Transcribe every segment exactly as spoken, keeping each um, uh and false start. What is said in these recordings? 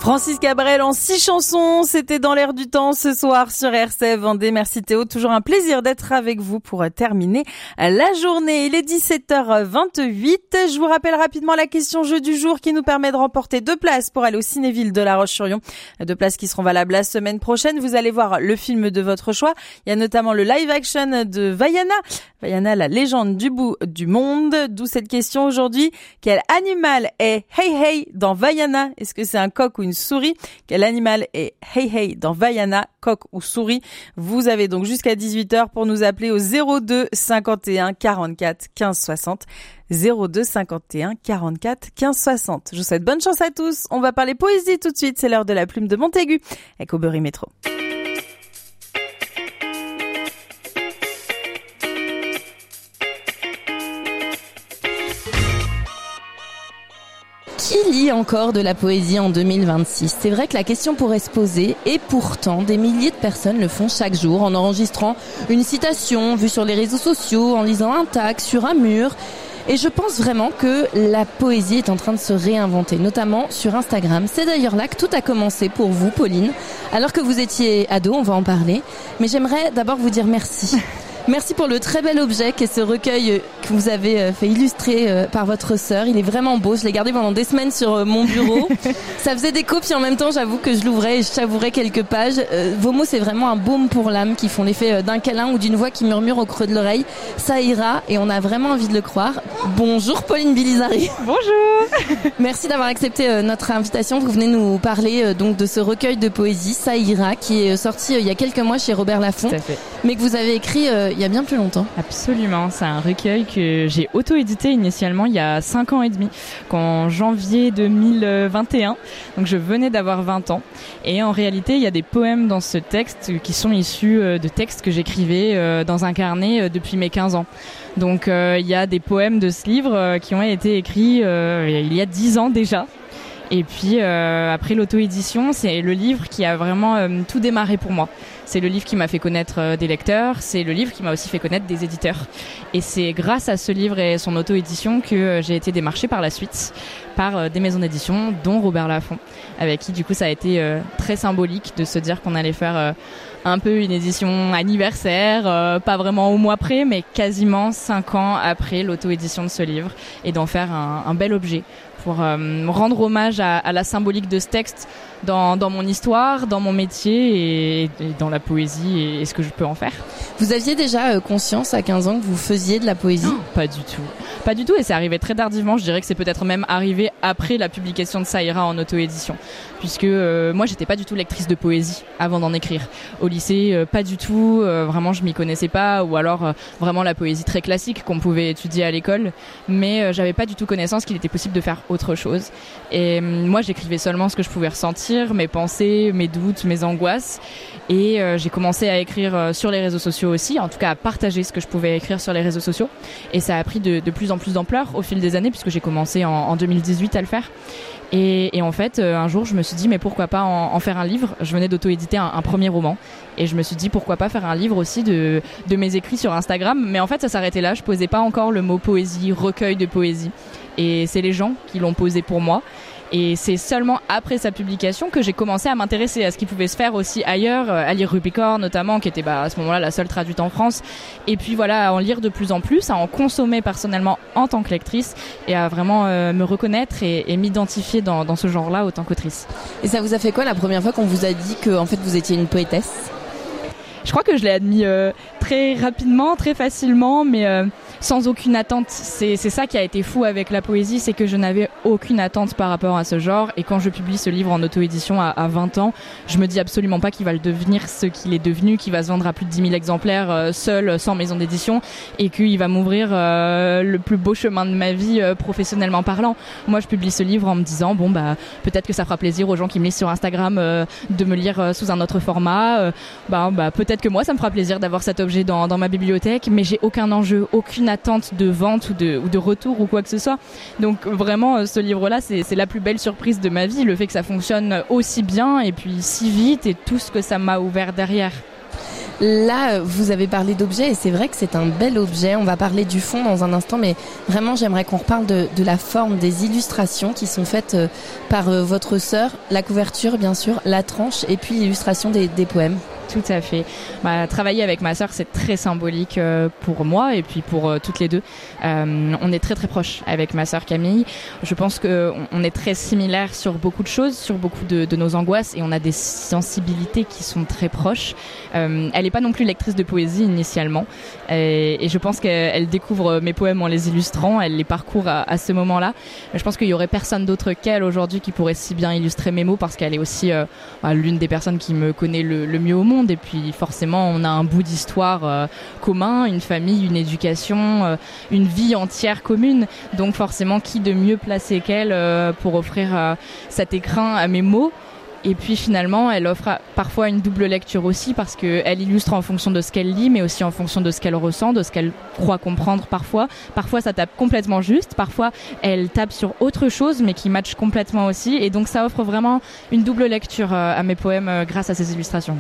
Francis Cabrel en six chansons, c'était dans l'air du temps ce soir sur R C F Vendée. Merci Théo, toujours un plaisir d'être avec vous pour terminer la journée. Il est dix-sept heures vingt-huit. Je vous rappelle rapidement la question jeu du jour qui nous permet de remporter deux places pour aller au Cinéville de La Roche-sur-Yon. Deux places qui seront valables la semaine prochaine. Vous allez voir le film de votre choix. Il y a notamment le live action de Vaiana. Vaiana, la légende du bout du monde. D'où cette question aujourd'hui. Quel animal est Hey Hey dans Vaiana? Est-ce que c'est un coq ou une souris? Quel animal est Hey Hey dans Vaiana, coq ou souris? Vous avez donc jusqu'à dix-huit heures pour nous appeler au zéro deux cinquante et un quarante-quatre quinze soixante. zéro deux cinquante et un quarante-quatre quinze soixante. Je vous souhaite bonne chance à tous. On va parler poésie tout de suite. C'est l'heure de la plume de Montaigu avec Aubery Métro. Qui lit encore de la poésie en deux mille vingt-six? C'est vrai que la question pourrait se poser et pourtant des milliers de personnes le font chaque jour en enregistrant une citation vue sur les réseaux sociaux, en lisant un tag sur un mur. Et je pense vraiment que la poésie est en train de se réinventer, notamment sur Instagram. C'est d'ailleurs là que tout a commencé pour vous, Pauline. Alors que vous étiez ado, on va en parler. Mais j'aimerais d'abord vous dire merci. Merci pour le très bel objet qu'est ce recueil que vous avez fait illustrer par votre sœur. Il est vraiment beau. Je l'ai gardé pendant des semaines sur mon bureau. Ça faisait déco, puis en même temps, j'avoue que je l'ouvrais et je savourais quelques pages. Vos mots, c'est vraiment un baume pour l'âme qui font l'effet d'un câlin ou d'une voix qui murmure au creux de l'oreille. Ça ira et on a vraiment envie de le croire. Bonjour Pauline Bilizari. Bonjour. Merci d'avoir accepté notre invitation. Vous venez nous parler donc de ce recueil de poésie, Ça ira, qui est sorti il y a quelques mois chez Robert Laffont, Tout à fait. Mais que vous avez écrit il y a bien plus longtemps. Absolument, c'est un recueil que j'ai auto-édité initialement il y a cinq ans et demi, qu'en janvier deux mille vingt et un, donc je venais d'avoir vingt ans, et en réalité il y a des poèmes dans ce texte qui sont issus de textes que j'écrivais dans un carnet depuis mes quinze ans. Donc euh, il y a des poèmes de ce livre qui ont été écrits euh, il y a dix ans déjà. Et puis euh, après l'auto-édition, c'est le livre qui a vraiment euh, tout démarré pour moi. C'est le livre qui m'a fait connaître euh, des lecteurs, c'est le livre qui m'a aussi fait connaître des éditeurs. Et c'est grâce à ce livre et son auto-édition que euh, j'ai été démarchée par la suite par euh, des maisons d'édition, dont Robert Laffont, avec qui du coup ça a été euh, très symbolique de se dire qu'on allait faire euh, un peu une édition anniversaire, euh, pas vraiment au mois près, mais quasiment cinq ans après l'auto-édition de ce livre, et d'en faire un, un bel objet pour euh, rendre hommage à, à la symbolique de ce texte dans, dans mon histoire, dans mon métier et, et dans la poésie et, et ce que je peux en faire. Vous aviez déjà euh, conscience à quinze ans que vous faisiez de la poésie? Non, pas du tout. Pas du tout, et c'est arrivé très tardivement. Je dirais que c'est peut-être même arrivé après la publication de Ça ira en auto-édition. Puisque euh, moi, j'étais pas du tout lectrice de poésie avant d'en écrire. Au lycée, euh, pas du tout. Euh, vraiment, je m'y connaissais pas. Ou alors, euh, vraiment la poésie très classique qu'on pouvait étudier à l'école. Mais euh, j'avais pas du tout connaissance qu'il était possible de faire autre chose. Et euh, moi, j'écrivais seulement ce que je pouvais ressentir, mes pensées, mes doutes, mes angoisses. Et euh, j'ai commencé à écrire euh, sur les réseaux sociaux aussi, en tout cas à partager ce que je pouvais écrire sur les réseaux sociaux. Et ça a pris de, de plus en plus d'ampleur au fil des années, puisque j'ai commencé en, en deux mille dix-huit à le faire. Et, et en fait, euh, un jour, je me suis dit, mais pourquoi pas en, en faire un livre? Je venais d'auto-éditer un, un premier roman. Et je me suis dit, pourquoi pas faire un livre aussi de, de mes écrits sur Instagram? Mais en fait, ça s'arrêtait là. Je posais pas encore le mot poésie, recueil de poésie. Et c'est les gens qui l'ont posé pour moi. Et c'est seulement après sa publication que j'ai commencé à m'intéresser à ce qui pouvait se faire aussi ailleurs, à lire Rubicor notamment, qui était bah, à ce moment-là la seule traduite en France. Et puis voilà, à en lire de plus en plus, à en consommer personnellement en tant que lectrice et à vraiment euh, me reconnaître et, et m'identifier dans, dans ce genre-là autant qu'autrice. Et ça vous a fait quoi la première fois qu'on vous a dit que en fait vous étiez une poétesse? Je crois que je l'ai admis euh, très rapidement, très facilement, mais euh, sans aucune attente. C'est, c'est ça qui a été fou avec la poésie, c'est que je n'avais aucune attente par rapport à ce genre. Et quand je publie ce livre en auto-édition à, à vingt ans, je me dis absolument pas qu'il va le devenir ce qu'il est devenu, qu'il va se vendre à plus de dix mille exemplaires euh, seul, sans maison d'édition, et qu'il va m'ouvrir euh, le plus beau chemin de ma vie euh, professionnellement parlant. Moi, je publie ce livre en me disant, bon, bah peut-être que ça fera plaisir aux gens qui me lisent sur Instagram euh, de me lire euh, sous un autre format. Euh, bah, bah peut-être que moi, ça me fera plaisir d'avoir cet objet dans, dans ma bibliothèque, mais j'ai aucun enjeu, aucune attente de vente ou de, ou de retour ou quoi que ce soit. Donc vraiment, ce livre-là, c'est, c'est la plus belle surprise de ma vie, le fait que ça fonctionne aussi bien et puis si vite et tout ce que ça m'a ouvert derrière. Là, vous avez parlé d'objet et c'est vrai que c'est un bel objet. On va parler du fond dans un instant, mais vraiment, j'aimerais qu'on reparle de, de la forme des illustrations qui sont faites par votre sœur. La couverture, bien sûr, la tranche et puis l'illustration des, des poèmes. Tout à fait. Bah, travailler avec ma sœur, c'est très symbolique euh, pour moi et puis pour euh, toutes les deux. Euh, on est très très proches avec ma sœur Camille. Je pense que on est très similaires sur beaucoup de choses, sur beaucoup de, de nos angoisses, et on a des sensibilités qui sont très proches. Euh, elle n'est pas non plus lectrice de poésie initialement, et, et je pense qu'elle découvre mes poèmes en les illustrant. Elle les parcourt à, à ce moment-là. Je pense qu'il y aurait personne d'autre qu'elle aujourd'hui qui pourrait si bien illustrer mes mots, parce qu'elle est aussi euh, l'une des personnes qui me connaît le, le mieux au monde. Et puis forcément on a un bout d'histoire euh, commun, une famille, une éducation, euh, une vie entière commune, donc forcément qui de mieux placé qu'elle euh, pour offrir euh, cet écrin à mes mots. Et puis finalement elle offre parfois une double lecture aussi, parce qu'elle illustre en fonction de ce qu'elle lit, mais aussi en fonction de ce qu'elle ressent, de ce qu'elle croit comprendre parfois. Parfois ça tape complètement juste, parfois elle tape sur autre chose mais qui matche complètement aussi, et donc ça offre vraiment une double lecture euh, à mes poèmes euh, grâce à ces illustrations.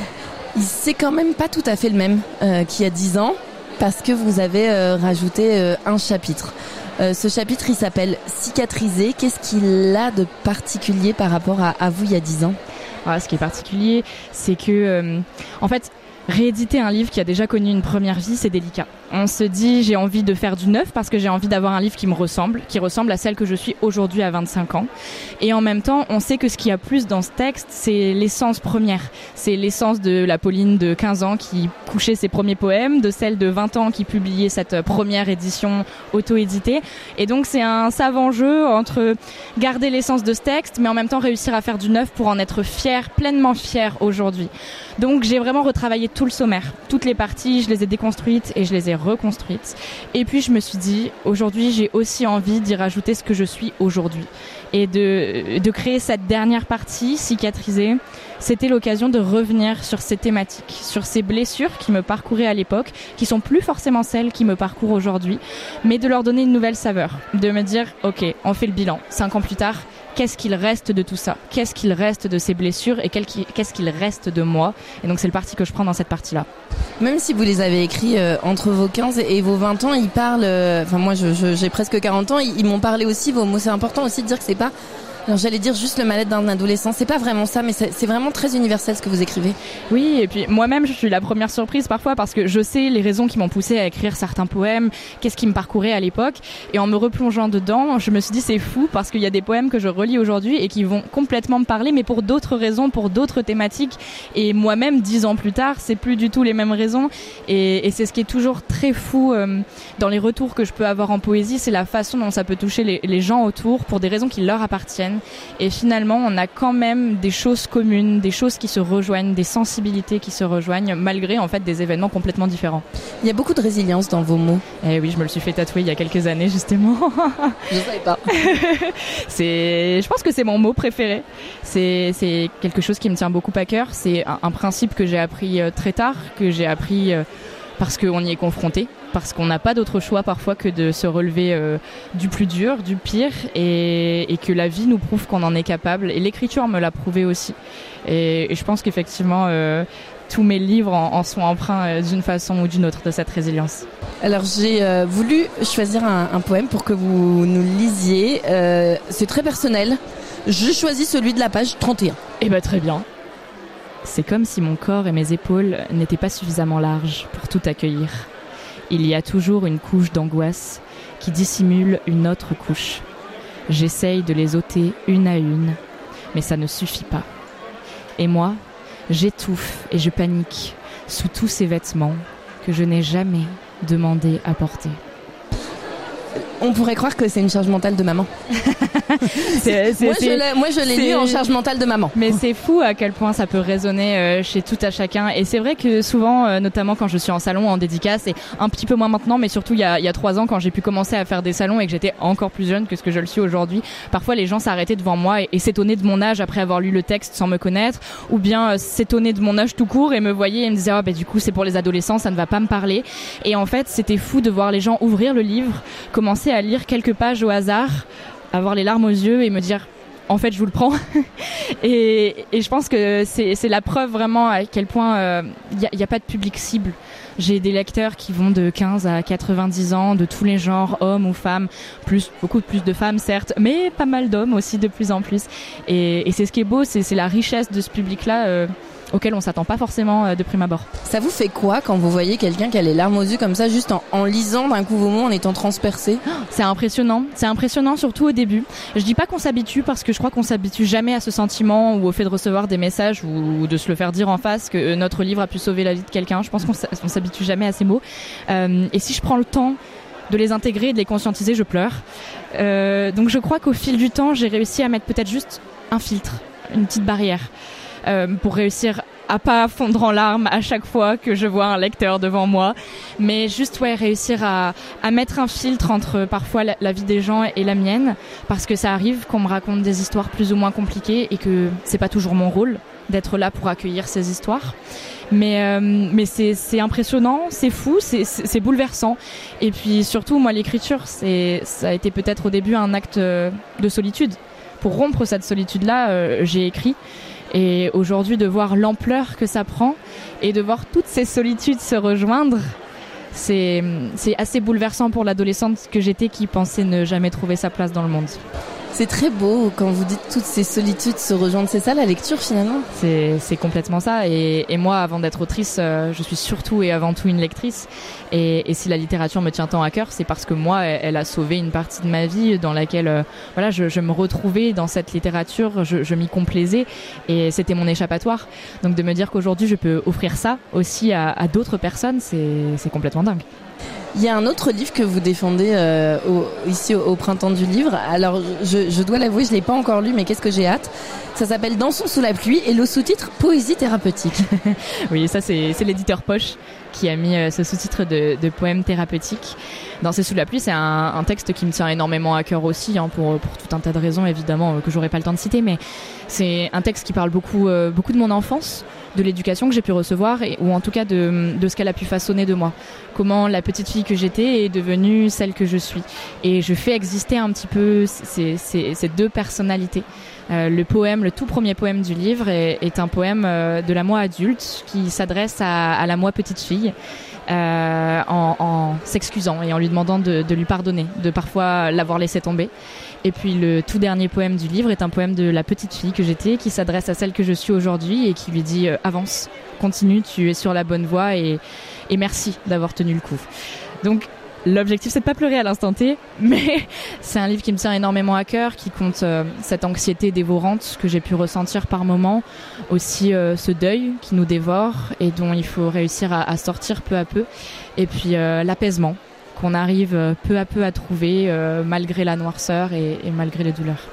C'est quand même pas tout à fait le même euh, qu'il y a dix ans, parce que vous avez euh, rajouté euh, un chapitre. Euh, ce chapitre, il s'appelle « Cicatriser ». Qu'est-ce qu'il a de particulier par rapport à, à vous il y a dix ans ? Ah, ce qui est particulier, c'est que, euh, en fait, rééditer un livre qui a déjà connu une première vie, c'est délicat. On se dit, j'ai envie de faire du neuf parce que j'ai envie d'avoir un livre qui me ressemble, qui ressemble à celle que je suis aujourd'hui à vingt-cinq ans. Et en même temps, on sait que ce qu'il y a plus dans ce texte, c'est l'essence première. C'est l'essence de la Pauline de quinze ans qui couchait ses premiers poèmes, de celle de vingt ans qui publiait cette première édition auto-éditée. Et donc, c'est un savant jeu entre garder l'essence de ce texte, mais en même temps réussir à faire du neuf pour en être fier, pleinement fier aujourd'hui. Donc, j'ai vraiment retravaillé tout le sommaire, toutes les parties, je les ai déconstruites et je les ai reconstruites. Et puis je me suis dit, aujourd'hui j'ai aussi envie d'y rajouter ce que je suis aujourd'hui. Et de, de créer cette dernière partie, Cicatriser, c'était l'occasion de revenir sur ces thématiques, sur ces blessures qui me parcouraient à l'époque, qui sont plus forcément celles qui me parcourent aujourd'hui, mais de leur donner une nouvelle saveur, de me dire, ok, on fait le bilan, cinq ans plus tard, qu'est-ce qu'il reste de tout ça ? Qu'est-ce qu'il reste de ces blessures et qu'est-ce qu'il reste de moi ? Et donc c'est le parti que je prends dans cette partie-là. Même si vous les avez écrits euh, entre vos quinze et vos vingt ans, ils parlent... Enfin euh, moi je, je, j'ai presque quarante ans, ils, ils m'ont parlé aussi, vos mots. C'est important aussi de dire que c'est pas... Alors j'allais dire juste le mal-être d'un adolescent, c'est pas vraiment ça, mais c'est, c'est vraiment très universel ce que vous écrivez. Oui, et puis moi-même je suis la première surprise parfois, parce que je sais les raisons qui m'ont poussée à écrire certains poèmes, qu'est-ce qui me parcourait à l'époque, et en me replongeant dedans, je me suis dit c'est fou, parce qu'il y a des poèmes que je relis aujourd'hui et qui vont complètement me parler, mais pour d'autres raisons, pour d'autres thématiques, et moi-même dix ans plus tard, c'est plus du tout les mêmes raisons, et, et c'est ce qui est toujours très fou euh, dans les retours que je peux avoir en poésie, c'est la façon dont ça peut toucher les, les gens autour pour des raisons qui leur appartiennent. Et finalement, on a quand même des choses communes, des choses qui se rejoignent, des sensibilités qui se rejoignent, malgré en fait des événements complètement différents. Il y a beaucoup de résilience dans vos mots. Eh oui, je me le suis fait tatouer il y a quelques années justement. Je savais pas. c'est, je pense que c'est mon mot préféré. C'est, c'est quelque chose qui me tient beaucoup à cœur. C'est un, un principe que j'ai appris très tard, que j'ai appris parce qu'on y est confronté, parce qu'on n'a pas d'autre choix parfois que de se relever euh, du plus dur, du pire, et, et que la vie nous prouve qu'on en est capable. Et l'écriture me l'a prouvé aussi. Et, et je pense qu'effectivement, euh, tous mes livres en, en sont empreints euh, d'une façon ou d'une autre de cette résilience. Alors j'ai euh, voulu choisir un, un poème pour que vous nous lisiez. Euh, c'est très personnel. Je choisis celui de la page trente et un. Eh ben très bien. C'est comme si mon corps et mes épaules n'étaient pas suffisamment larges pour tout accueillir. Il y a toujours une couche d'angoisse qui dissimule une autre couche. J'essaye de les ôter une à une, mais ça ne suffit pas. Et moi, j'étouffe et je panique sous tous ces vêtements que je n'ai jamais demandé à porter. On pourrait croire que c'est une charge mentale de maman. c'est, c'est, moi, je l'ai, moi, je l'ai lu en charge mentale de maman. Mais c'est fou à quel point ça peut résonner euh, chez tout à chacun. Et c'est vrai que souvent, euh, notamment quand je suis en salon, en dédicace, et un petit peu moins maintenant, mais surtout il y a, il y a trois ans, quand j'ai pu commencer à faire des salons et que j'étais encore plus jeune que ce que je le suis aujourd'hui, parfois les gens s'arrêtaient devant moi et, et s'étonnaient de mon âge après avoir lu le texte sans me connaître, ou bien euh, s'étonnaient de mon âge tout court et me voyaient et me disaient oh, bah, du coup c'est pour les adolescents, ça ne va pas me parler. Et en fait, c'était fou de voir les gens ouvrir le livre, commencer à lire quelques pages au hasard, avoir les larmes aux yeux et me dire en fait, je vous le prends. et, et je pense que c'est, c'est la preuve vraiment à quel point il n'y a, y a pas de public cible. J'ai des lecteurs qui vont de quinze à quatre-vingt-dix ans, de tous les genres, hommes ou femmes, plus beaucoup plus de femmes certes, mais pas mal d'hommes aussi de plus en plus. Et, et c'est ce qui est beau, c'est, c'est la richesse de ce public-là euh, auquel on s'attend pas forcément euh, de prime abord. Ça vous fait quoi quand vous voyez quelqu'un qui a les larmes aux yeux comme ça, juste en, en lisant d'un coup vos mots, en étant transpercé ? C'est impressionnant, c'est impressionnant surtout au début. Je dis pas qu'on s'habitue parce que je crois qu'on s'habitue jamais à ce sentiment ou au fait de recevoir des messages ou de se le faire dire en face que notre livre a pu sauver la vie de quelqu'un. Je pense qu'on s'habitue jamais à ces mots. Euh, et si je prends le temps de les intégrer et de les conscientiser, je pleure. Euh, donc je crois qu'au fil du temps, j'ai réussi à mettre peut-être juste un filtre, une petite barrière, euh, pour réussir à pas fondre en larmes à chaque fois que je vois un lecteur devant moi, mais juste ouais réussir à, à mettre un filtre entre parfois la, la vie des gens et la mienne, parce que ça arrive qu'on me raconte des histoires plus ou moins compliquées et que c'est pas toujours mon rôle d'être là pour accueillir ces histoires. Mais euh, mais c'est c'est impressionnant, c'est fou, c'est, c'est c'est bouleversant. Et puis surtout moi l'écriture, c'est ça a été peut-être au début un acte de solitude. Pour rompre cette solitude là, euh, j'ai écrit. Et aujourd'hui, de voir l'ampleur que ça prend et de voir toutes ces solitudes se rejoindre, c'est, c'est assez bouleversant pour l'adolescente que j'étais qui pensait ne jamais trouver sa place dans le monde. C'est très beau quand vous dites toutes ces solitudes se rejoindre. C'est ça la lecture finalement ? C'est, c'est complètement ça. Et, et moi, avant d'être autrice, euh, je suis surtout et avant tout une lectrice. Et, et si la littérature me tient tant à cœur, c'est parce que moi, elle, elle a sauvé une partie de ma vie dans laquelle euh, voilà, je, je me retrouvais dans cette littérature, je, je m'y complaisais et c'était mon échappatoire. Donc de me dire qu'aujourd'hui, je peux offrir ça aussi à, à d'autres personnes, c'est, c'est complètement dingue. Il y a un autre livre que vous défendez euh, au, ici au, au Printemps du Livre. Alors, je, je dois l'avouer, je l'ai pas encore lu, mais qu'est-ce que j'ai hâte. Ça s'appelle Dansons sous la pluie et le sous-titre Poésie thérapeutique. Oui, ça c'est, c'est l'éditeur Poche qui a mis euh, ce sous-titre de, de poème thérapeutique. Danser sous la pluie, c'est un, un texte qui me tient énormément à cœur aussi, hein, pour, pour tout un tas de raisons évidemment euh, que j'aurais pas le temps de citer, mais c'est un texte qui parle beaucoup, euh, beaucoup de mon enfance, de l'éducation que j'ai pu recevoir et, ou en tout cas de, de ce qu'elle a pu façonner de moi. Comment la petite fille que j'étais est devenue celle que je suis. Et je fais exister un petit peu ces, ces, ces deux personnalités. Euh, le poème, le tout premier poème du livre est, est un poème euh, de la moi adulte qui s'adresse à, à la moi petite fille euh, en, en s'excusant et en lui demandant de, de lui pardonner, de parfois l'avoir laissé tomber. Et puis le tout dernier poème du livre est un poème de la petite fille que j'étais qui s'adresse à celle que je suis aujourd'hui et qui lui dit euh, avance, continue, tu es sur la bonne voie et, et merci d'avoir tenu le coup. Donc l'objectif, c'est de pas pleurer à l'instant T, mais c'est un livre qui me tient énormément à cœur, qui compte euh, cette anxiété dévorante que j'ai pu ressentir par moments, aussi euh, ce deuil qui nous dévore et dont il faut réussir à, à sortir peu à peu, et puis euh, l'apaisement qu'on arrive euh, peu à peu à trouver euh, malgré la noirceur et, et malgré les douleurs.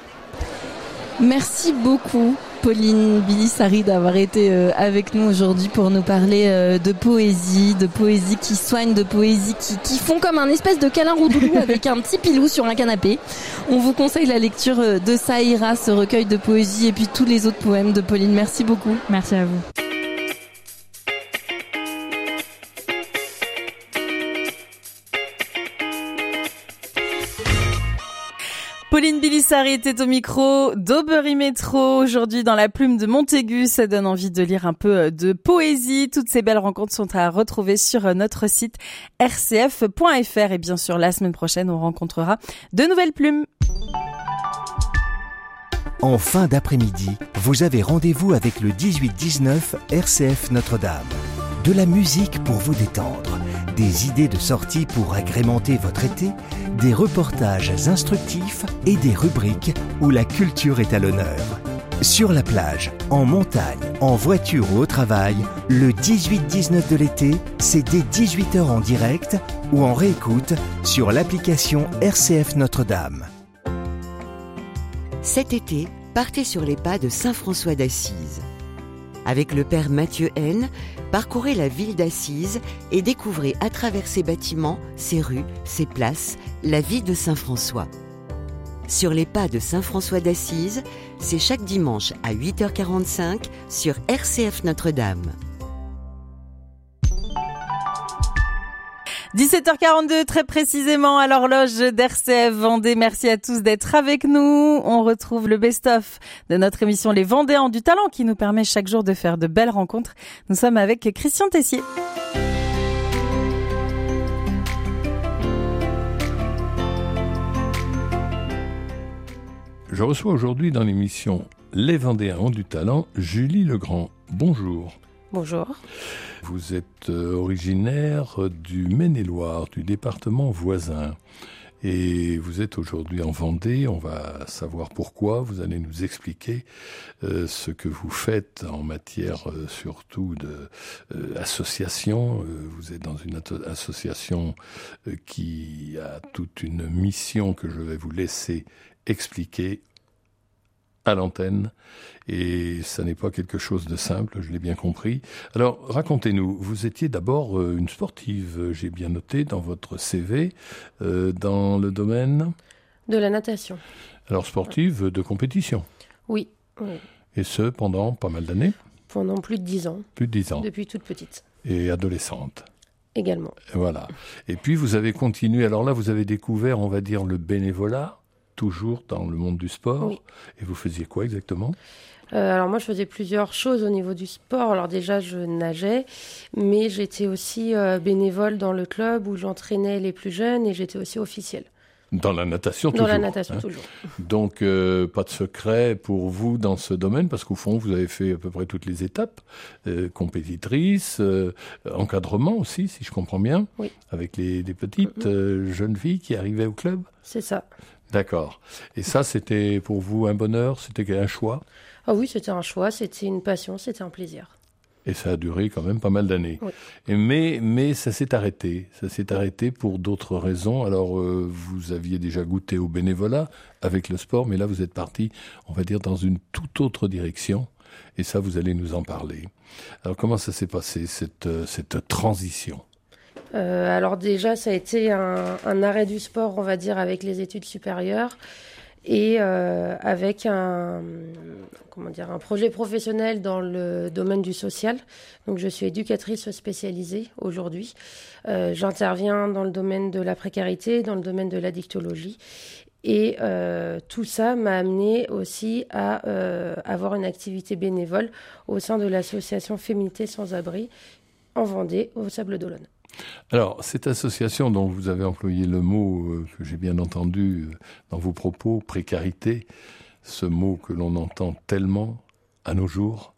Merci beaucoup Pauline Bilis-Ari d'avoir été euh, avec nous aujourd'hui pour nous parler euh, de poésie, de poésie qui soigne, de poésie qui, qui font comme un espèce de câlin roudoudou avec un petit pilou sur un canapé. On vous conseille la lecture de Ça ira, ce recueil de poésie et puis tous les autres poèmes de Pauline. Merci beaucoup. Merci à vous. Pauline Bilis-Ari était au micro d'Aubry Métro. Aujourd'hui, dans la plume de Montaigu, ça donne envie de lire un peu de poésie. Toutes ces belles rencontres sont à retrouver sur notre site r c f point f r. Et bien sûr, la semaine prochaine, on rencontrera de nouvelles plumes. En fin d'après-midi, vous avez rendez-vous avec le dix-huit dix-neuf R C F Notre-Dame. De la musique pour vous détendre, des idées de sortie pour agrémenter votre été, des reportages instructifs et des rubriques où la culture est à l'honneur. Sur la plage, en montagne, en voiture ou au travail, le dix-huit dix-neuf de l'été, c'est dès dix-huit heures en direct ou en réécoute sur l'application R C F Notre-Dame. Cet été, partez sur les pas de Saint François d'Assise. Avec le père Mathieu Haine, parcourez la ville d'Assise et découvrez à travers ses bâtiments, ses rues, ses places, la vie de Saint François. Sur les pas de Saint François d'Assise, c'est chaque dimanche à huit heures quarante-cinq sur R C F Notre-Dame. dix-sept heures quarante-deux, très précisément à l'horloge d'R C F Vendée. Merci à tous d'être avec nous. On retrouve le best-of de notre émission Les Vendéens du Talent qui nous permet chaque jour de faire de belles rencontres. Nous sommes avec Christian Tessier. Je reçois aujourd'hui dans l'émission Les Vendéens ont du talent, Julie Legrand. Bonjour. Bonjour. Vous êtes originaire du Maine-et-Loire, du département voisin. Et vous êtes aujourd'hui en Vendée. On va savoir pourquoi. Vous allez nous expliquer euh, ce que vous faites en matière euh, surtout de euh, association. Euh, vous êtes dans une ato- association euh, qui a toute une mission que je vais vous laisser expliquer à l'antenne, et ça n'est pas quelque chose de simple, je l'ai bien compris. Alors, racontez-nous, vous étiez d'abord euh, une sportive, j'ai bien noté dans votre C V, euh, dans le domaine de la natation. Alors, sportive de compétition. Oui, oui. Et ce, pendant pas mal d'années? Pendant plus de dix ans. Plus de dix ans. Depuis toute petite. Et adolescente. Également. Voilà. Et puis, vous avez continué, alors là, vous avez découvert, on va dire, le bénévolat, toujours dans le monde du sport. Oui. Et vous faisiez quoi exactement? euh, Alors moi, je faisais plusieurs choses au niveau du sport. Alors déjà, je nageais, mais j'étais aussi euh, bénévole dans le club où j'entraînais les plus jeunes et j'étais aussi officielle. Dans la natation dans toujours. Dans la natation hein. toujours. Donc, euh, pas de secret pour vous dans ce domaine, parce qu'au fond, vous avez fait à peu près toutes les étapes. Euh, compétitrice, euh, encadrement aussi, si je comprends bien, oui. avec les, les petites euh, jeunes filles qui arrivaient au club. C'est ça. D'accord. Et ça, c'était pour vous un bonheur? C'était un choix? Ah oui, c'était un choix, c'était une passion, c'était un plaisir. Et ça a duré quand même pas mal d'années. Oui. Et mais, mais ça s'est arrêté. Ça s'est arrêté pour d'autres raisons. Alors, euh, vous aviez déjà goûté au bénévolat avec le sport, mais là, vous êtes parti, on va dire, dans une toute autre direction. Et ça, vous allez nous en parler. Alors, comment ça s'est passé, cette, cette transition? Euh, alors déjà, ça a été un, un arrêt du sport, on va dire, avec les études supérieures et euh, avec un, comment dire, un projet professionnel dans le domaine du social. Donc, je suis éducatrice spécialisée aujourd'hui. Euh, j'interviens dans le domaine de la précarité, dans le domaine de l'addictologie. Et euh, tout ça m'a amené aussi à euh, avoir une activité bénévole au sein de l'association Féminité sans abri en Vendée, au Sables d'Olonne. Alors, cette association dont vous avez employé le mot, euh, que j'ai bien entendu euh, dans vos propos, précarité, ce mot que l'on entend tellement à nos jours,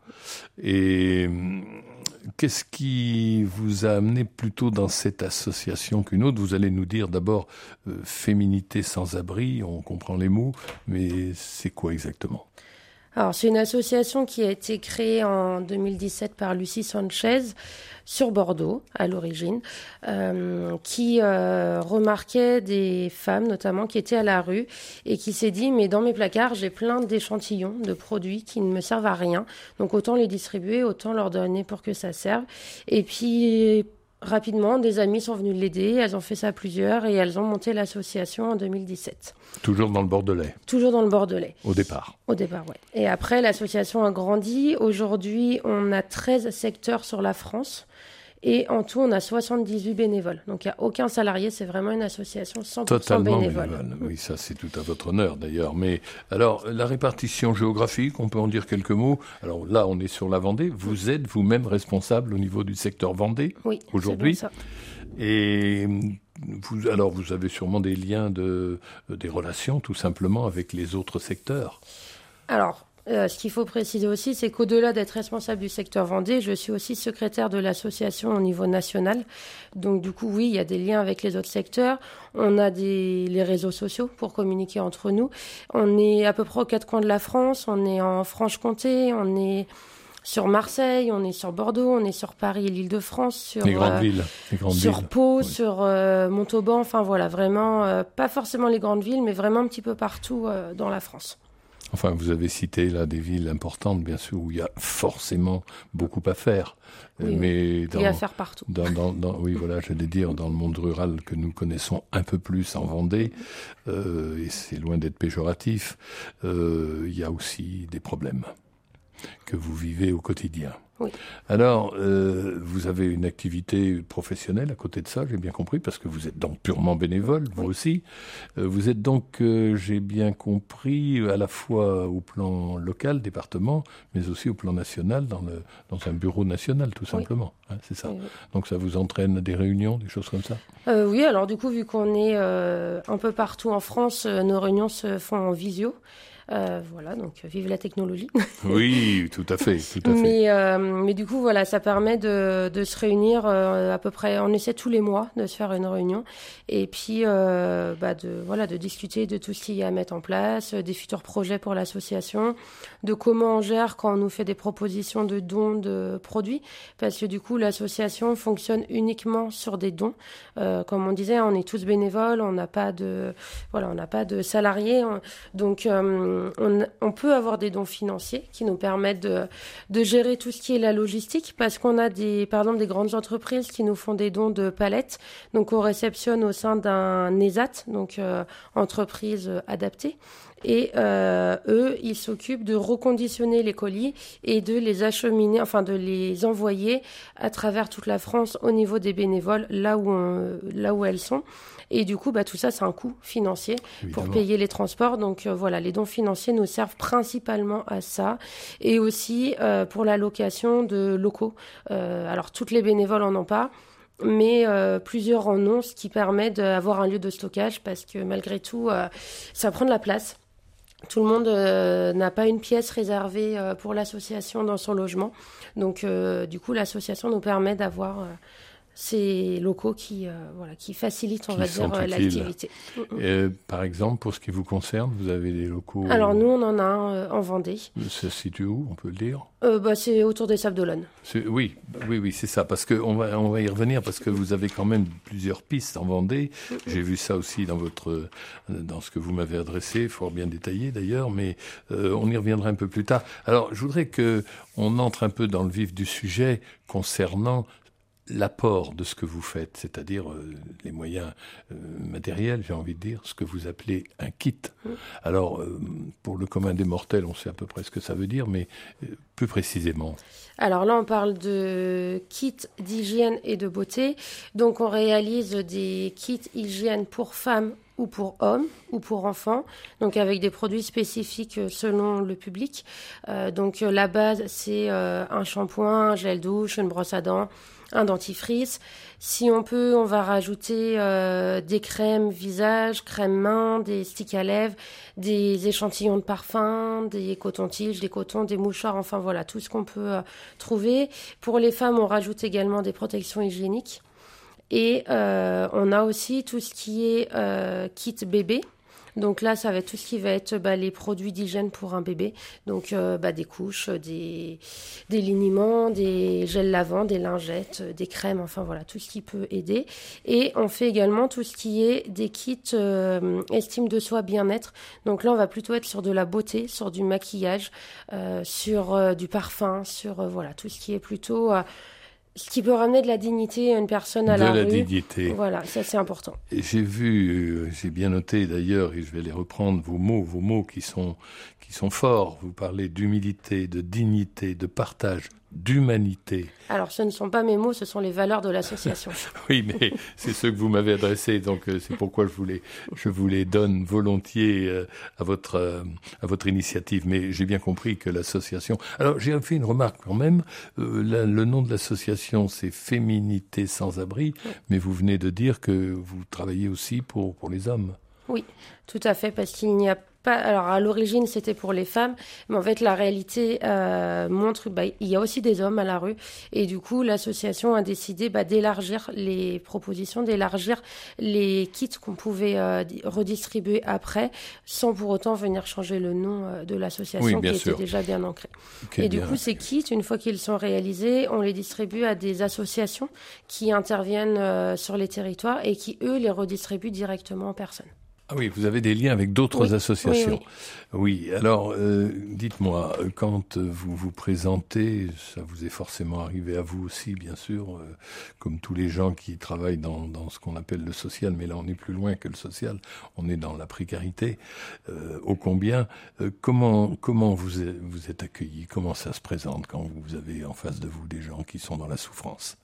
et euh, qu'est-ce qui vous a amené plutôt dans cette association qu'une autre? Vous allez nous dire d'abord euh, Féminité sans abri, on comprend les mots, mais c'est quoi exactement? Alors, c'est une association qui a été créée en deux mille dix-sept par Lucie Sanchez sur Bordeaux, à l'origine, euh, qui euh, remarquait des femmes, notamment, qui étaient à la rue et qui s'est dit, mais dans mes placards, j'ai plein d'échantillons de produits qui ne me servent à rien. Donc, autant les distribuer, autant leur donner pour que ça serve. Et puis, rapidement, des amis sont venus l'aider, elles ont fait ça à plusieurs et elles ont monté l'association en deux mille dix-sept. Toujours dans le Bordelais? Toujours dans le Bordelais. Au départ? Au départ, oui. Et après, l'association a grandi. Aujourd'hui, on a treize secteurs sur la France et en tout, on a soixante-dix-huit bénévoles. Donc, il n'y a aucun salarié, c'est vraiment une association cent pour cent Totalement bénévole. bénévole. Oui, ça, c'est tout à votre honneur d'ailleurs. Mais alors, la répartition géographique, on peut en dire quelques mots. Alors là, on est sur la Vendée. Vous êtes vous-même responsable au niveau du secteur Vendée oui, aujourd'hui. C'est bien ça. Et vous, alors, vous avez sûrement des liens, de, des relations tout simplement avec les autres secteurs. Alors, Euh, ce qu'il faut préciser aussi, c'est qu'au-delà d'être responsable du secteur Vendée, je suis aussi secrétaire de l'association au niveau national. Donc du coup, oui, il y a des liens avec les autres secteurs. On a des, les réseaux sociaux pour communiquer entre nous. On est à peu près aux quatre coins de la France. On est en Franche-Comté, on est sur Marseille, on est sur Bordeaux, on est sur Paris et l'Île-de-France, sur, les grandes euh, villes, les grandes sur villes. Pau, Oui. sur euh, Montauban. Enfin voilà, vraiment, euh, pas forcément les grandes villes, mais vraiment un petit peu partout euh, dans la France. Enfin, vous avez cité là des villes importantes, bien sûr, où il y a forcément beaucoup à faire. Oui, mais dans, il y a à faire partout. Dans, dans, dans, oui, voilà, j'allais dire, dans le monde rural que nous connaissons un peu plus en Vendée, euh, et c'est loin d'être péjoratif, euh, il y a aussi des problèmes. que vous vivez au quotidien. Oui. Alors, euh, vous avez une activité professionnelle à côté de ça, j'ai bien compris, parce que vous êtes donc purement bénévole, vous oui. aussi. Euh, vous êtes donc, euh, j'ai bien compris, à la fois au plan local, département, mais aussi au plan national, dans, le, dans un bureau national, tout simplement. Oui. Hein, c'est ça. Oui, oui. Donc ça vous entraîne à des réunions, des choses comme ça euh, Oui, alors du coup, vu qu'on est euh, un peu partout en France, euh, nos réunions se font en visio. Euh, voilà, donc vive la technologie. Oui, tout à fait, tout à fait. Mais, euh, mais du coup, voilà, ça permet de, de se réunir euh, à peu près, on essaie tous les mois de se faire une réunion et puis euh, bah de, voilà, de discuter de tout ce qu'il y a à mettre en place, des futurs projets pour l'association, de comment on gère quand on nous fait des propositions de dons de produits, parce que du coup, l'association fonctionne uniquement sur des dons. Euh, comme on disait, on est tous bénévoles, on n'a pas de, voilà, on n'a pas de salariés, on, donc euh, On, on peut avoir des dons financiers qui nous permettent de, de gérer tout ce qui est la logistique, parce qu'on a des, par exemple des grandes entreprises qui nous font des dons de palettes, donc on réceptionne au sein d'un E S A T, donc euh, entreprise adaptée, et euh, eux, ils s'occupent de reconditionner les colis et de les acheminer, enfin de les envoyer à travers toute la France au niveau des bénévoles, là où, on, là où elles sont. Et du coup, bah, tout ça, c'est un coût financier Évidemment. Pour payer les transports. Donc euh, voilà, les dons financiers nous servent principalement à ça. Et aussi euh, pour la location de locaux. Euh, alors, toutes les bénévoles en ont pas, mais euh, plusieurs en ont, ce qui permet d'avoir un lieu de stockage, parce que malgré tout, euh, ça prend de la place. Tout le monde euh, n'a pas une pièce réservée euh, pour l'association dans son logement. Donc, euh, du coup, l'association nous permet d'avoir... Euh, ces locaux qui, euh, voilà, qui facilitent, on qui va dire, euh, l'activité. Euh, par exemple, pour ce qui vous concerne, vous avez des locaux... Alors, nous, on en a un euh, en Vendée. Ça se situe où, on peut le dire euh, bah, C'est autour des Sables d'Olonne. Oui, oui, oui, c'est ça. Parce qu'on va, on va y revenir, parce que vous avez quand même plusieurs pistes en Vendée. Mm-hmm. J'ai vu ça aussi dans, votre, dans ce que vous m'avez adressé, fort bien détaillé d'ailleurs, mais euh, on y reviendra un peu plus tard. Alors, je voudrais qu'on entre un peu dans le vif du sujet concernant l'apport de ce que vous faites, c'est-à-dire euh, les moyens euh, matériels, j'ai envie de dire, ce que vous appelez un kit. Mmh. Alors, euh, pour le commun des mortels, on sait à peu près ce que ça veut dire, mais euh, plus précisément. Alors là, on parle de kits d'hygiène et de beauté. Donc, on réalise des kits hygiène pour femmes ou pour hommes ou pour enfants, donc avec des produits spécifiques selon le public. Euh, donc, la base, c'est euh, un shampoing, un gel douche, une brosse à dents, un dentifrice. Si on peut, on va rajouter euh, des crèmes visage, crèmes mains, des sticks à lèvres, des échantillons de parfum, des cotons-tiges, des cotons, des mouchoirs, enfin voilà, tout ce qu'on peut euh, trouver. Pour les femmes, on rajoute également des protections hygiéniques. Et euh, on a aussi tout ce qui est euh, kit bébé. Donc là, ça va être tout ce qui va être bah, les produits d'hygiène pour un bébé. Donc euh, bah, des couches, des, des liniments, des gels lavants, des lingettes, des crèmes, enfin voilà, tout ce qui peut aider. Et on fait également tout ce qui est des kits euh, estime de soi, bien-être. Donc là, on va plutôt être sur de la beauté, sur du maquillage, euh, sur euh, du parfum, sur euh, voilà, tout ce qui est plutôt... Euh, ce qui peut ramener de la dignité à une personne à de la rue. De la dignité. Voilà, ça c'est important. Et j'ai vu, euh, j'ai bien noté d'ailleurs, et je vais les reprendre, vos mots, vos mots qui sont, qui sont forts. Vous parlez d'humilité, de dignité, de partage, d'humanité. Alors, ce ne sont pas mes mots, ce sont les valeurs de l'association. Oui, mais c'est ceux que vous m'avez adressés, donc euh, c'est pourquoi je vous les, je vous les donne volontiers euh, à votre, euh, à votre initiative. Mais j'ai bien compris que l'association... Alors, j'ai fait une remarque quand même. Euh, la, le nom de l'association, c'est Féminité sans abri, oui. Mais vous venez de dire que vous travaillez aussi pour, pour les hommes. Oui, tout à fait, parce qu'il n'y a pas... Alors, à l'origine, c'était pour les femmes, mais en fait, la réalité euh, montre bah, il y a aussi des hommes à la rue. Et du coup, l'association a décidé bah, d'élargir les propositions, d'élargir les kits qu'on pouvait euh, redistribuer après, sans pour autant venir changer le nom euh, de l'association, oui, qui sûr. était déjà bien ancré. Okay, et du bien. coup, ces kits, une fois qu'ils sont réalisés, on les distribue à des associations qui interviennent euh, sur les territoires et qui, eux, les redistribuent directement aux personnes. Ah oui, vous avez des liens avec d'autres oui. associations. Oui, oui. oui alors euh, dites-moi, quand vous vous présentez, ça vous est forcément arrivé à vous aussi, bien sûr, euh, comme tous les gens qui travaillent dans, dans ce qu'on appelle le social, mais là on est plus loin que le social, on est dans la précarité, euh, ô combien. Euh, comment comment vous êtes, vous êtes accueillis, comment ça se présente quand vous avez en face de vous des gens qui sont dans la souffrance?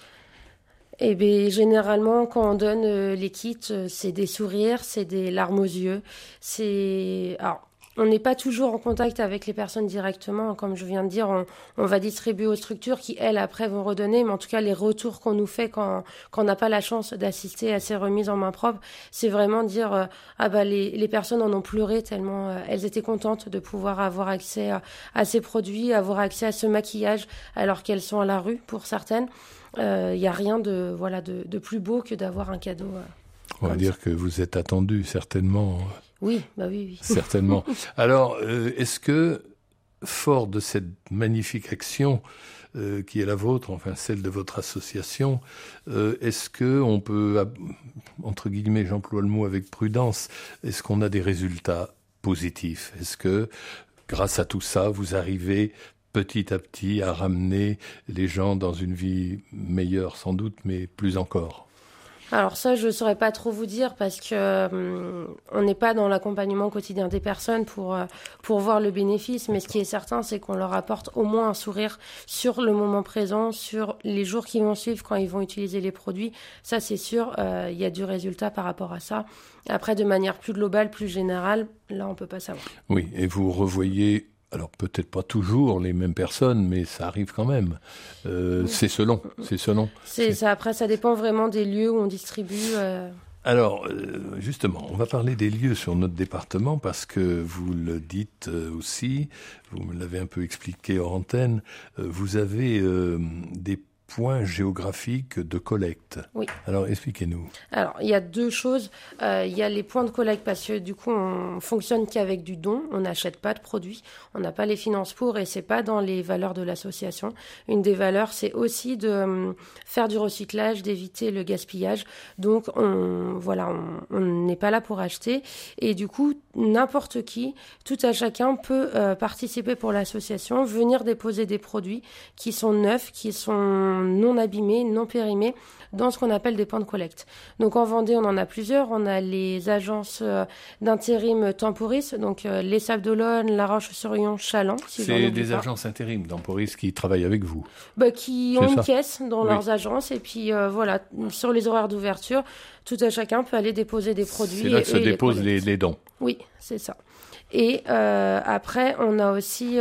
Eh bien, généralement, quand on donne euh, les kits, euh, c'est des sourires, c'est des larmes aux yeux. C'est... Alors, on n'est pas toujours en contact avec les personnes directement. Comme je viens de dire, on, on va distribuer aux structures qui, elles, après, vont redonner. Mais en tout cas, les retours qu'on nous fait quand, quand on n'a pas la chance d'assister à ces remises en main propre, c'est vraiment dire euh, ah bah les, les personnes en ont pleuré tellement euh, elles étaient contentes de pouvoir avoir accès à, à ces produits, avoir accès à ce maquillage alors qu'elles sont à la rue pour certaines. Il euh, n'y a rien de voilà de, de plus beau que d'avoir un cadeau. Euh, On va dire ça. Que vous êtes attendu certainement. Oui, bah oui, oui. Certainement. Alors, euh, est-ce que, fort de cette magnifique action euh, qui est la vôtre, enfin celle de votre association, euh, est-ce que on peut, entre guillemets, j'emploie le mot avec prudence, est-ce qu'on a des résultats positifs? Est-ce que, grâce à tout ça, vous arrivez petit à petit à ramener les gens dans une vie meilleure sans doute, mais plus encore? Alors ça, je ne saurais pas trop vous dire parce que euh, on n'est pas dans l'accompagnement quotidien des personnes pour euh, pour voir le bénéfice. Mais ce qui est certain, c'est qu'on leur apporte au moins un sourire sur le moment présent, sur les jours qui vont suivre quand ils vont utiliser les produits. Ça, c'est sûr, il euh, y a du résultat par rapport à ça. Après, de manière plus globale, plus générale, là, on peut pas savoir. Oui, et vous revoyez. Alors peut-être pas toujours les mêmes personnes, mais ça arrive quand même. Euh, oui. C'est selon, c'est selon. C'est, c'est ça. Après, ça dépend vraiment des lieux où on distribue. Euh... Alors euh, justement, on va parler des lieux sur notre département parce que vous le dites aussi, vous me l'avez un peu expliqué hors antenne. Euh, vous avez euh, des points géographiques de collecte. Oui. Alors, expliquez-nous. Alors, il y a deux choses. Euh, il y a les points de collecte parce que du coup, on fonctionne qu'avec du don. On n'achète pas de produits. On n'a pas les finances pour et c'est pas dans les valeurs de l'association. Une des valeurs, c'est aussi de euh, faire du recyclage, d'éviter le gaspillage. Donc, on, voilà, on n'est pas là pour acheter. Et du coup, n'importe qui, tout à chacun peut euh, participer pour l'association, venir déposer des produits qui sont neufs, qui sont non abîmés, non périmés, dans ce qu'on appelle des points de collecte. Donc en Vendée, on en a plusieurs. On a les agences euh, d'intérim Temporis, donc euh, les Sables d'Olonne, La Roche-sur-Yon, Chaland. Si c'est des pas. agences intérim Temporis qui travaillent avec vous. Bah, qui c'est ont ça. Une caisse dans oui. leurs agences et puis euh, voilà, sur les horaires d'ouverture, tout à chacun peut aller déposer des produits. C'est là et, que se déposent les, les dons. Oui, c'est ça. Et euh, après, on a aussi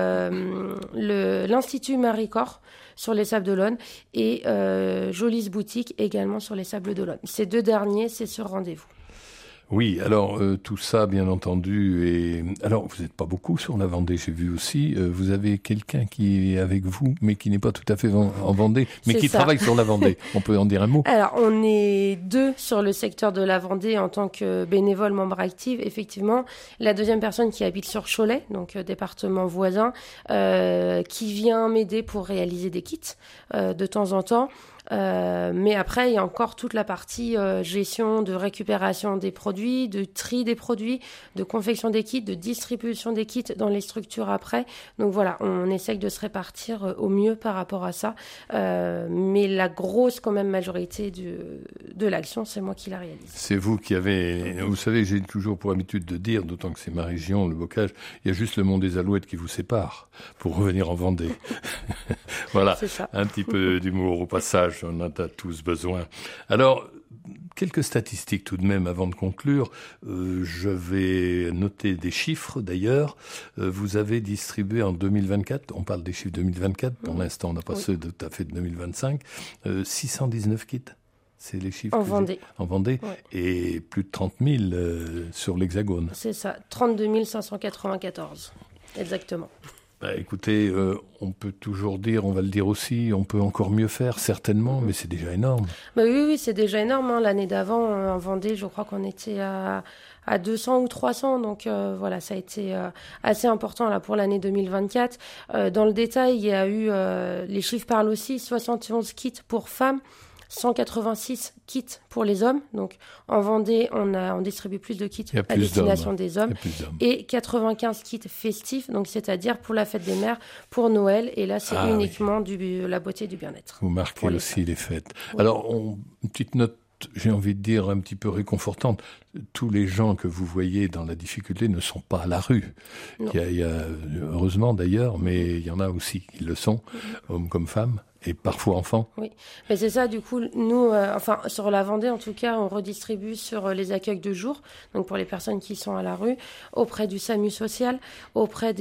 euh, le, l'Institut Marie-Cor sur les Sables d'Olonne et euh, Jolis Boutique également sur les Sables d'Olonne. Ces deux derniers, c'est sur rendez-vous. Oui, alors euh, tout ça, bien entendu. Et alors, vous n'êtes pas beaucoup sur la Vendée, j'ai vu aussi. Euh, vous avez quelqu'un qui est avec vous, mais qui n'est pas tout à fait en, en Vendée, mais c'est qui ça. travaille sur la Vendée. On peut en dire un mot? Alors, on est deux sur le secteur de la Vendée en tant que bénévole membre active. Effectivement, la deuxième personne qui habite sur Cholet, donc euh, département voisin, euh, qui vient m'aider pour réaliser des kits euh, de temps en temps. Euh, mais après, il y a encore toute la partie euh, gestion de récupération des produits, de tri des produits, de confection des kits, de distribution des kits dans les structures après. Donc voilà, on essaye de se répartir euh, au mieux par rapport à ça. Euh, mais la grosse quand même majorité du, de l'action, c'est moi qui la réalise. C'est vous qui avez... Vous savez, j'ai toujours pour habitude de dire, d'autant que c'est ma région, le Bocage, il y a juste le Mont des Alouettes qui vous sépare pour revenir en Vendée. Voilà, c'est ça. Un petit peu d'humour au passage. On en a tous besoin. Alors, quelques statistiques tout de même avant de conclure. Euh, je vais noter des chiffres d'ailleurs. Euh, vous avez distribué en deux mille vingt-quatre, on parle des chiffres deux mille vingt-quatre, pour mmh. l'instant on n'a pas oui. ceux tout à fait de deux mille vingt-cinq, euh, six cent dix-neuf kits. C'est les chiffres en Vendée. En Vendée. Ouais. Et plus de trente mille euh, sur l'Hexagone. C'est ça, trente-deux mille cinq cent quatre-vingt-quatorze. Exactement. Bah, écoutez, euh, on peut toujours dire, on va le dire aussi, on peut encore mieux faire, certainement, mais c'est déjà énorme. Bah oui, oui, c'est déjà énorme. Hein. L'année d'avant, en Vendée, je crois qu'on était à, à deux cents ou trois cents. Donc euh, voilà, ça a été euh, assez important là pour l'année deux mille vingt-quatre. Euh, dans le détail, il y a eu, euh, les chiffres parlent aussi, soixante et onze kits pour femmes, cent quatre-vingt-six kits pour les hommes. Donc en Vendée, on, a, on distribue plus de kits à plus destination d'hommes. des hommes. Et quatre-vingt-quinze kits festifs, donc c'est-à-dire pour la fête des mères, pour Noël. Et là, c'est ah, uniquement oui. du, la beauté et du bien-être. Vous marquez les aussi femmes. les fêtes. Oui. Alors, on, une petite note, j'ai envie de dire, un petit peu réconfortante. Tous les gens que vous voyez dans la difficulté ne sont pas à la rue. Il y, a, il y a, heureusement d'ailleurs, mais il y en a aussi qui le sont, mm-hmm. hommes comme femmes. Et parfois enfants. Oui, mais c'est ça, du coup, nous, euh, enfin, sur la Vendée, en tout cas, on redistribue sur euh, les accueils de jour, donc pour les personnes qui sont à la rue, auprès du SAMU social, auprès des